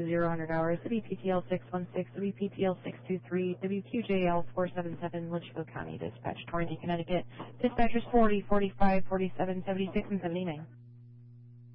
0000 hours, WPTL 616, WPTL 623, WQJL 477, Litchfield County Dispatch, Torrington, Connecticut. Dispatchers 40, 45, 47, 76, and 79.